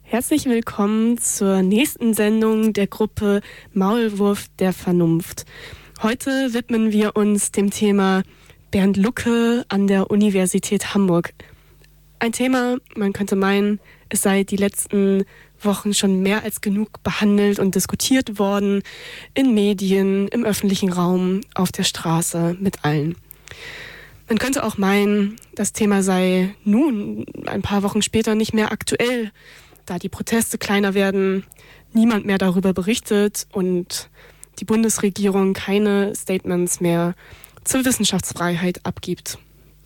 Herzlich willkommen zur nächsten Sendung der Gruppe Maulwurf der Vernunft. Heute widmen wir uns dem Thema Bernd Lucke an der Universität Hamburg. Ein Thema, man könnte meinen, es sei die letzten Wochen schon mehr als genug behandelt und diskutiert worden, in Medien, im öffentlichen Raum, auf der Straße, mit allen. Man könnte auch meinen, das Thema sei nun, ein paar Wochen später, nicht mehr aktuell, da die Proteste kleiner werden, niemand mehr darüber berichtet und die Bundesregierung keine Statements mehr zur Wissenschaftsfreiheit abgibt.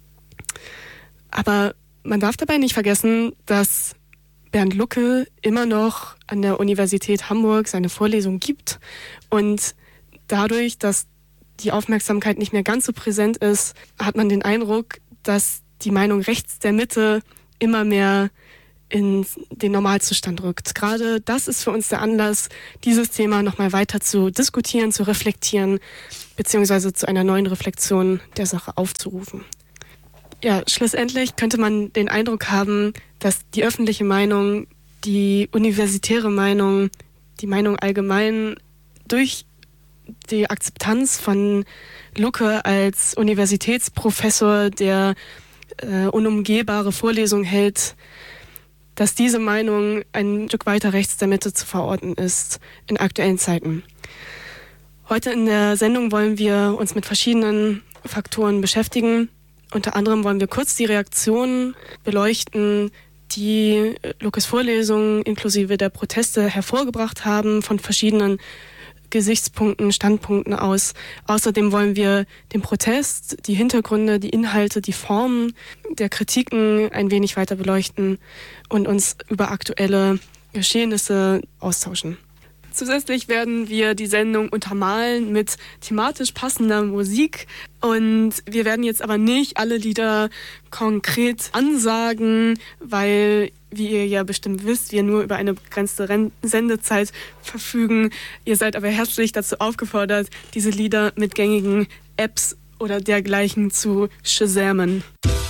Aber man darf dabei nicht vergessen, dass Bernd Lucke immer noch an der Universität Hamburg seine Vorlesung gibt und dadurch, dass die Aufmerksamkeit nicht mehr ganz so präsent ist, hat man den Eindruck, dass die Meinung rechts der Mitte immer mehr in den Normalzustand rückt. Gerade das ist für uns der Anlass, dieses Thema nochmal weiter zu diskutieren, zu reflektieren, beziehungsweise zu einer neuen Reflexion der Sache aufzurufen. Ja, schlussendlich könnte man den Eindruck haben, dass die öffentliche Meinung, die universitäre Meinung, die Meinung allgemein durch die Akzeptanz von Lucke als Universitätsprofessor, der unumgehbare Vorlesungen hält, dass diese Meinung ein Stück weiter rechts der Mitte zu verorten ist in aktuellen Zeiten. Heute in der Sendung wollen wir uns mit verschiedenen Faktoren beschäftigen. Unter anderem wollen wir kurz die Reaktionen beleuchten, die Luckes Vorlesungen inklusive der Proteste hervorgebracht haben, von verschiedenen Gesichtspunkten, Standpunkten aus. Außerdem wollen wir den Protest, die Hintergründe, die Inhalte, die Formen der Kritiken ein wenig weiter beleuchten und uns über aktuelle Geschehnisse austauschen. Zusätzlich werden wir die Sendung untermalen mit thematisch passender Musik und wir werden jetzt aber nicht alle Lieder konkret ansagen, weil, wie ihr ja bestimmt wisst, wir nur über eine begrenzte Sendezeit verfügen. Ihr seid aber herzlich dazu aufgefordert, diese Lieder mit gängigen Apps oder dergleichen zu shazamen.